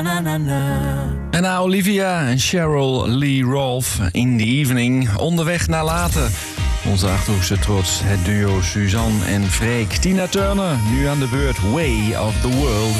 En nou Olivia en Cheryl Lee Rolfe in the Evening. Onderweg naar later. Onze Achterhoekse trots, het duo Suzanne en Freek. Tina Turner, nu aan de beurt, Way of the World.